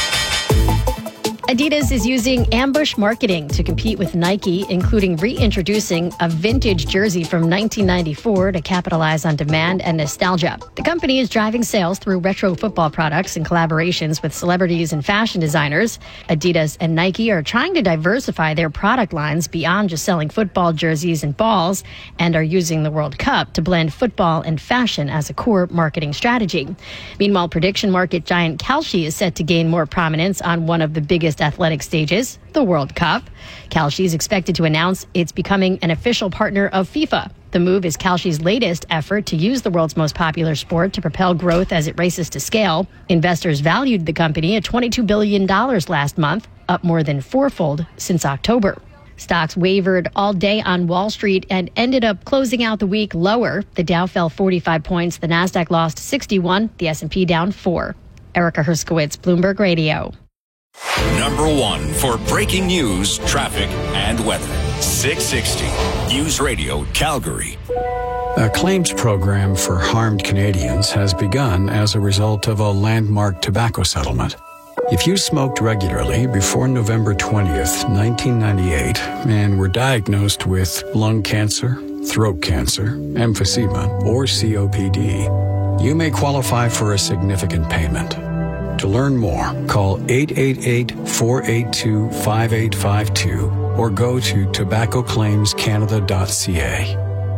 Adidas is using ambush marketing to compete with Nike, including reintroducing a vintage jersey from nineteen ninety-four to capitalize on demand and nostalgia. The company is driving sales through retro football products and collaborations with celebrities and fashion designers. Adidas and Nike are trying to diversify their product lines beyond just selling football jerseys and balls, and are using the World Cup to blend football and fashion as a core marketing strategy. Meanwhile, prediction market giant Kalshi is set to gain more prominence on one of the biggest athletic stages, the World Cup. Kalshi is expected to announce it's becoming an official partner of FIFA. The move is Kalshi's latest effort to use the world's most popular sport to propel growth as it races to scale. Investors valued the company at twenty-two billion dollars last month, up more than fourfold since October. Stocks wavered all day on Wall Street and ended up closing out the week lower. The Dow fell forty-five points, the Nasdaq lost sixty-one, the S and P down four. Erica Herskowitz, Bloomberg Radio. Number one for breaking news, traffic, and weather. six sixty News Radio, Calgary. A claims program for harmed Canadians has begun as a result of a landmark tobacco settlement. If you smoked regularly before November twentieth, nineteen ninety-eight, and were diagnosed with lung cancer, throat cancer, emphysema, or C O P D, you may qualify for a significant payment. To learn more, call eight eight eight, four eight two, five eight five two or go to tobacco claims canada dot c a.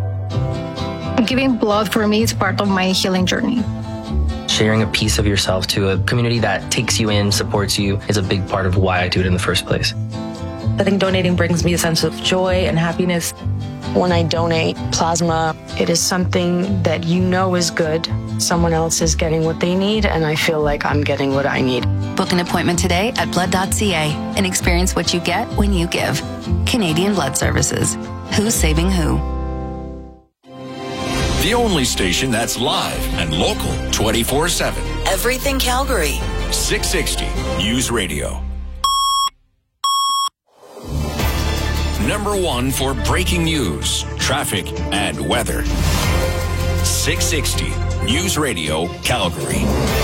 Giving blood for me is part of my healing journey. Sharing a piece of yourself to a community that takes you in, supports you, is a big part of why I do it in the first place. I think donating brings me a sense of joy and happiness. When I donate plasma, it is something that you know is good. Someone else is getting what they need, and I feel like I'm getting what I need. Book an appointment today at blood dot c a and experience what you get when you give. Canadian Blood Services. Who's saving who? The only station that's live and local twenty-four seven. Everything Calgary. six sixty News Radio. Number one for breaking news, traffic, and weather. six sixty News Radio, Calgary.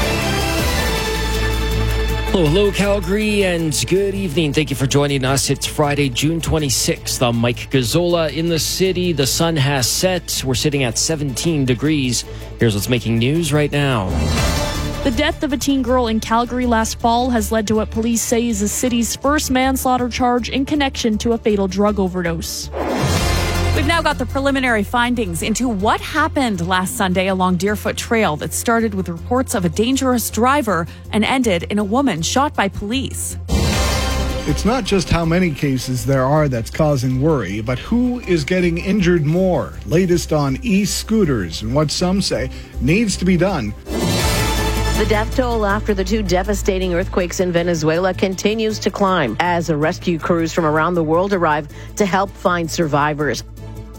Hello, hello, Calgary, and good evening. Thank you for joining us. It's Friday, June twenty-sixth. I'm Mike Gazzola in the city. The sun has set. We're sitting at seventeen degrees. Here's what's making news right now. The death of a teen girl in Calgary last fall has led to what police say is the city's first manslaughter charge in connection to a fatal drug overdose. We've now got the preliminary findings into what happened last Sunday along Deerfoot Trail that started with reports of a dangerous driver and ended in a woman shot by police. It's not just how many cases there are that's causing worry, but who is getting injured more. Latest on e-scooters and what some say needs to be done. The death toll after the two devastating earthquakes in Venezuela continues to climb as rescue crews from around the world arrive to help find survivors.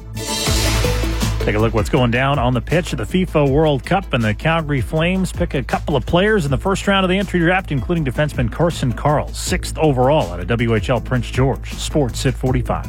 Take a look what's going down on the pitch of the FIFA World Cup, and the Calgary Flames pick a couple of players in the first round of the entry draft, including defenseman Carson Karl, sixth overall out of W H L Prince George. Sports at forty-five.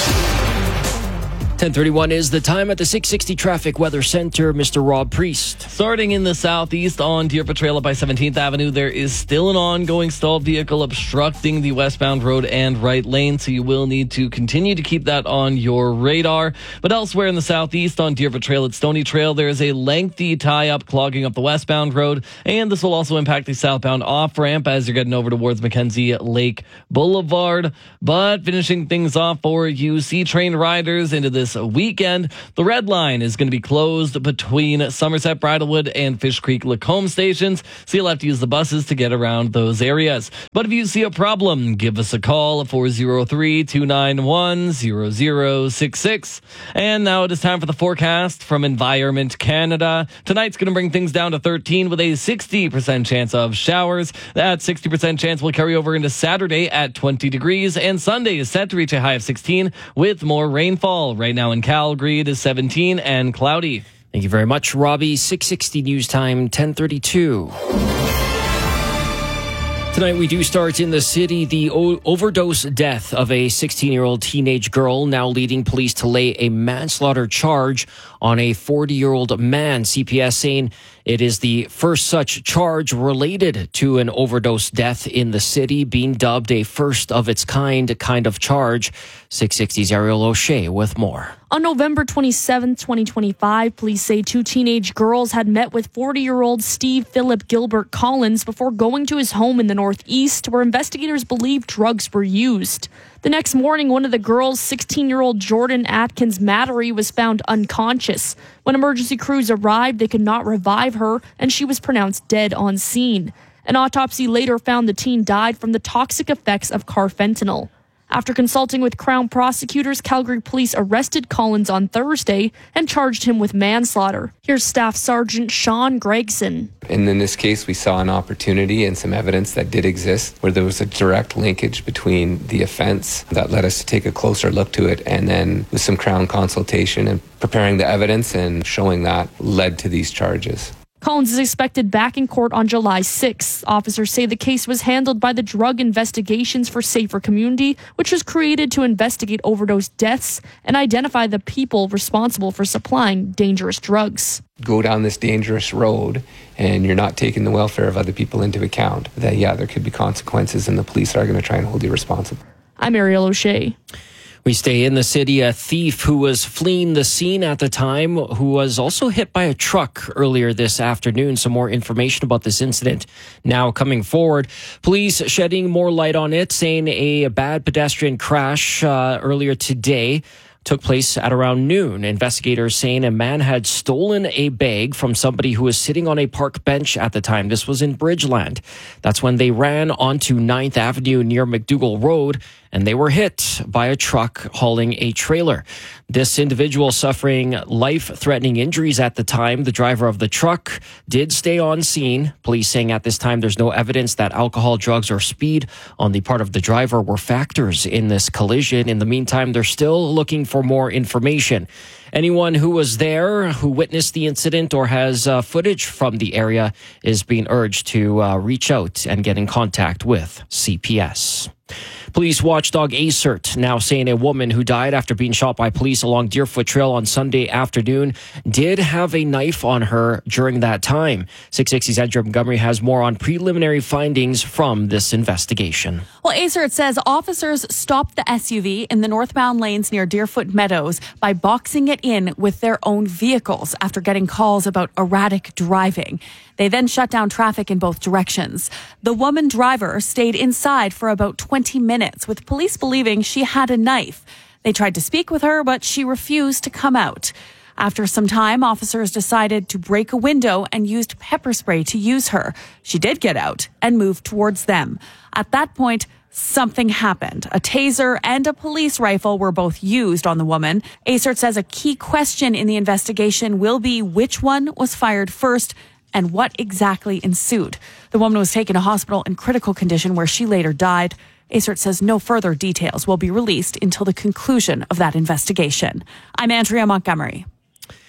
ten thirty-one is the time at the six sixty Traffic Weather Center. Mister Rob Priest. Starting in the southeast on Deerfoot Trail up by seventeenth Avenue, there is still an ongoing stalled vehicle obstructing the westbound road and right lane, so you will need to continue to keep that on your radar. But elsewhere in the southeast on Deerfoot Trail at Stony Trail, there is a lengthy tie-up clogging up the westbound road, and this will also impact the southbound off-ramp as you're getting over towards Mackenzie Lake Boulevard. But finishing things off for you C-Train riders into this weekend, the red line is going to be closed between Somerset, Bridlewood, and Fish Creek Lacombe stations, so you'll have to use the buses to get around those areas. But if you see a problem, give us a call at four oh three, two nine one, zero zero six six. And now it is time for the forecast from Environment Canada. Tonight's going to bring things down to thirteen with a sixty percent chance of showers. That sixty percent chance will carry over into Saturday at twenty degrees, and Sunday is set to reach a high of sixteen with more rainfall. Right now in Calgary, it is seventeen and cloudy. Thank you very much, Robbie. six sixty News Time, ten thirty-two. Tonight we do start in the city. The o- overdose death of a sixteen-year-old teenage girl now leading police to lay a manslaughter charge on a forty-year-old man. C P S saying it is the first such charge related to an overdose death in the city, being dubbed a first of its kind kind of charge. six sixty's Ariel O'Shea with more. On November twenty-seventh, twenty twenty-five, police say two teenage girls had met with forty-year-old Steve Philip Gilbert Collins before going to his home in the Northeast, where investigators believe drugs were used. The next morning, one of the girls, sixteen-year-old Jordan Atkins Mattery, was found unconscious. When emergency crews arrived, they could not revive her, and she was pronounced dead on scene. An autopsy later found the teen died from the toxic effects of carfentanil. After consulting with Crown prosecutors, Calgary police arrested Collins on Thursday and charged him with manslaughter. Here's Staff Sergeant Sean Gregson. And in this case, we saw an opportunity and some evidence that did exist where there was a direct linkage between the offense that led us to take a closer look to it. And then with some Crown consultation and preparing the evidence and showing that led to these charges. Collins is expected back in court on July sixth. Officers say the case was handled by the Drug Investigations for Safer Community, which was created to investigate overdose deaths and identify the people responsible for supplying dangerous drugs. Go down this dangerous road and you're not taking the welfare of other people into account, that, yeah, there could be consequences and the police are going to try and hold you responsible. I'm Ariel O'Shea. We stay in the city. A thief who was fleeing the scene at the time, who was also hit by a truck earlier this afternoon. Some more information about this incident now coming forward. Police shedding more light on it, saying a bad pedestrian crash uh, earlier today took place at around noon. Investigators saying a man had stolen a bag from somebody who was sitting on a park bench at the time. This was in Bridgeland. That's when they ran onto ninth Avenue near McDougall Road, and they were hit by a truck hauling a trailer. This individual suffering life-threatening injuries at the time. The driver of the truck did stay on scene. Police saying at this time there's no evidence that alcohol, drugs, or speed on the part of the driver were factors in this collision. In the meantime, they're still looking for more information. Anyone who was there, who witnessed the incident or has uh, footage from the area is being urged to uh, reach out and get in contact with C P S. Police watchdog ASERT now saying a woman who died after being shot by police along Deerfoot Trail on Sunday afternoon did have a knife on her during that time. six sixty's Andrew Montgomery has more on preliminary findings from this investigation. Well, ASERT says officers stopped the S U V in the northbound lanes near Deerfoot Meadows by boxing it in with their own vehicles after getting calls about erratic driving. They then shut down traffic in both directions. The woman driver stayed inside for about twenty minutes, with police believing she had a knife. They tried to speak with her, but she refused to come out. After some time, officers decided to break a window and used pepper spray to use her. She did get out and moved towards them. At that point, something happened. A taser and a police rifle were both used on the woman. ASERT says a key question in the investigation will be which one was fired first and what exactly ensued. The woman was taken to hospital in critical condition where she later died. ASERT says no further details will be released until the conclusion of that investigation. I'm Andrea Montgomery.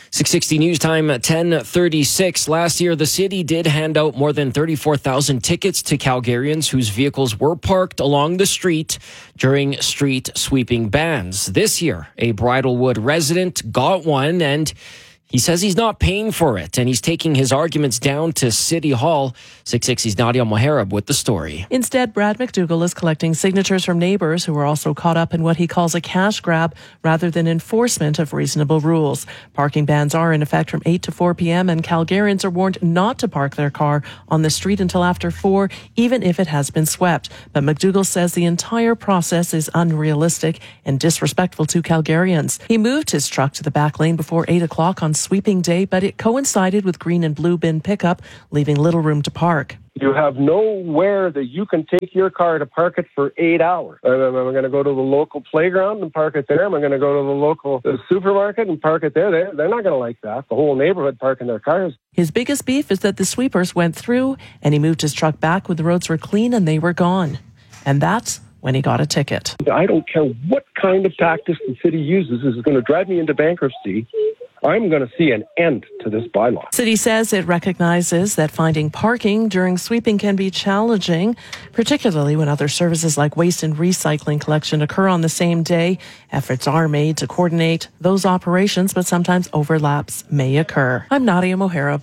six sixty News Time at ten thirty-six. Last year, the city did hand out more than thirty-four thousand tickets to Calgarians whose vehicles were parked along the street during street sweeping bans. This year, a Bridlewood resident got one, and he says he's not paying for it, and he's taking his arguments down to City Hall. six sixty's Nadia Moharib with the story. Instead, Brad McDougall is collecting signatures from neighbours who are also caught up in what he calls a cash grab rather than enforcement of reasonable rules. Parking bans are in effect from eight to four p.m. and Calgarians are warned not to park their car on the street until after four, even if it has been swept. But McDougall says the entire process is unrealistic and disrespectful to Calgarians. He moved his truck to the back lane before eight o'clock on sweeping day, but it coincided with green and blue bin pickup, leaving little room to park. You have nowhere that you can take your car to park it for eight hours. Am I going to go to the local playground and park it there? Am I going to go to the local the supermarket and park it there? They're, they're not going to like that. The whole neighborhood parking their cars. His biggest beef is that the sweepers went through and he moved his truck back when the roads were clean and they were gone. And that's when he got a ticket. I don't care what kind of tactics the city uses. This is going to drive me into bankruptcy. I'm going to see an end to this bylaw. City says it recognizes that finding parking during sweeping can be challenging, particularly when other services like waste and recycling collection occur on the same day. Efforts are made to coordinate those operations, but sometimes overlaps may occur. I'm Nadia Moharib.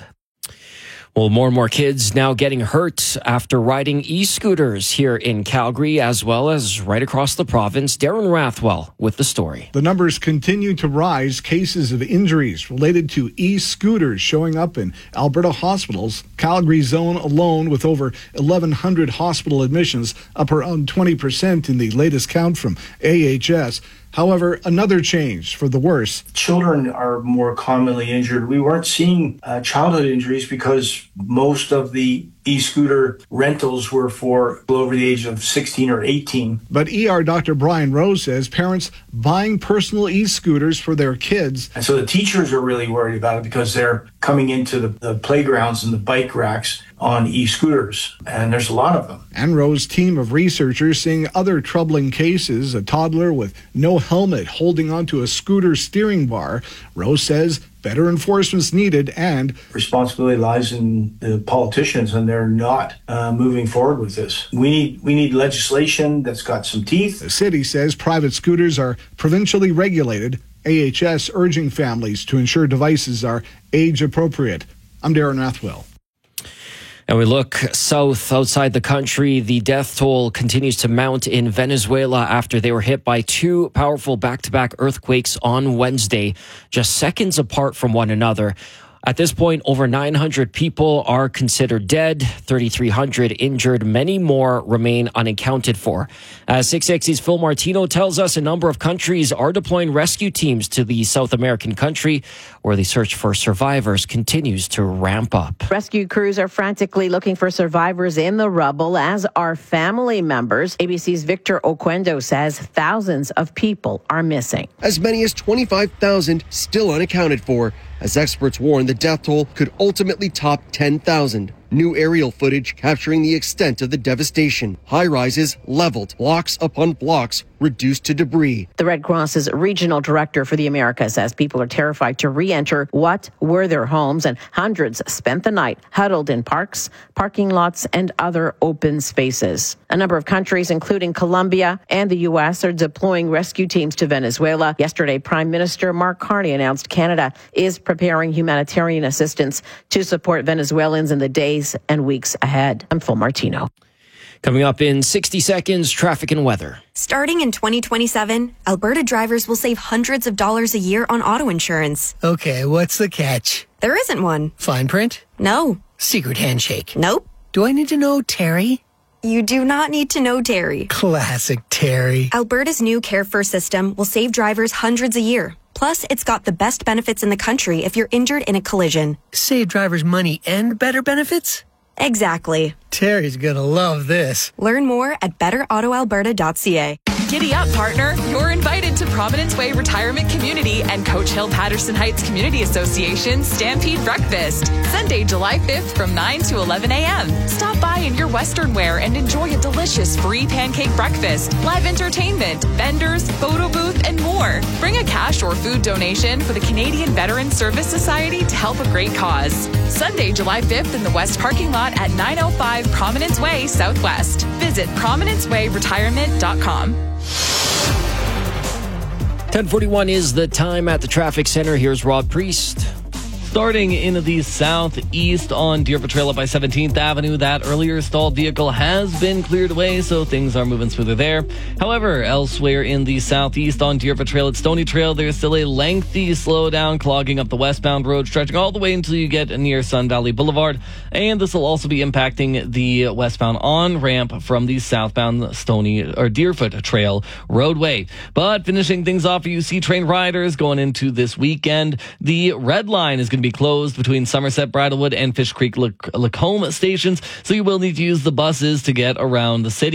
Well, more and more kids now getting hurt after riding e-scooters here in Calgary, as well as right across the province. Darren Rathwell with the story. The numbers continue to rise. Cases of injuries related to e-scooters showing up in Alberta hospitals. Calgary zone alone with over eleven hundred hospital admissions, up around twenty percent in the latest count from A H S. However, another change for the worse. Children are more commonly injured. We weren't seeing uh, childhood injuries because most of the e-scooter rentals were for people over the age of sixteen or eighteen. But E R Doctor Brian Rose says parents buying personal e-scooters for their kids. And so the teachers are really worried about it because they're coming into the, the playgrounds and the bike racks on e-scooters, and there's a lot of them. And Rose's team of researchers seeing other troubling cases, a toddler with no helmet holding onto a scooter steering bar. Rose says better enforcement's needed, and responsibility lies in the politicians, and they're not uh, moving forward with this. We need we need legislation that's got some teeth. The city says private scooters are provincially regulated. A H S urging families to ensure devices are age appropriate. I'm Darren Rathwell. And we look south outside the country. The death toll continues to mount in Venezuela after they were hit by two powerful back-to-back earthquakes on Wednesday, just seconds apart from one another. At this point, over nine hundred people are considered dead, thirty-three hundred injured, many more remain unaccounted for. As six sixty's Phil Martino tells us, a number of countries are deploying rescue teams to the South American country, where the search for survivors continues to ramp up. Rescue crews are frantically looking for survivors in the rubble, as are family members. A B C's Victor Oquendo says thousands of people are missing. As many as twenty-five thousand still unaccounted for, as experts warn the death toll could ultimately top ten thousand. New aerial footage capturing the extent of the devastation. High-rises leveled, blocks upon blocks reduced to debris. The Red Cross's regional director for the Americas says people are terrified to re-enter what were their homes, and hundreds spent the night huddled in parks, parking lots, and other open spaces. A number of countries, including Colombia and the U S, are deploying rescue teams to Venezuela. Yesterday, Prime Minister Mark Carney announced Canada is preparing humanitarian assistance to support Venezuelans in the days and weeks ahead. I'm Phil Martino. Coming up in sixty seconds, traffic and weather. Starting in twenty twenty-seven, Alberta drivers will save hundreds of dollars a year on auto insurance. Okay, what's the catch? There isn't one. Fine print? No. Secret handshake? Nope. Do I need to know Terry? You do not need to know Terry. Classic Terry. Alberta's new Care First system will save drivers hundreds a year. Plus, it's got the best benefits in the country if you're injured in a collision. Save drivers money and better benefits? Exactly. Terry's gonna love this. Learn more at better auto alberta dot c a. Giddy up, partner. You're invited to Providence Way Retirement Community and Coach Hill Patterson Heights Community Association Stampede Breakfast. Sunday, July fifth from nine to eleven a.m. Stop by in your Western wear and enjoy a delicious free pancake breakfast, live entertainment, vendors, photo booth, and more. Bring a cash or food donation for the Canadian Veteran Service Society to help a great cause. Sunday, July fifth in the West parking lot at nine oh five Prominence Way Southwest. Visit prominence way retirement dot com. ten forty-one is the time at the traffic center. Here's Rob Priest. Starting in the southeast on Deerfoot Trail up by seventeenth Avenue, that earlier stalled vehicle has been cleared away, so things are moving smoother there. However, elsewhere in the southeast on Deerfoot Trail at Stony Trail, there's still a lengthy slowdown clogging up the westbound road, stretching all the way until you get near Sun Valley Boulevard. And this will also be impacting the westbound on-ramp from the southbound Stony or Deerfoot Trail roadway. But finishing things off for you C train riders going into this weekend, the red line is going to be be closed between Somerset, Bridlewood, and Fish Creek Lacombe stations, so you will need to use the buses to get around the city.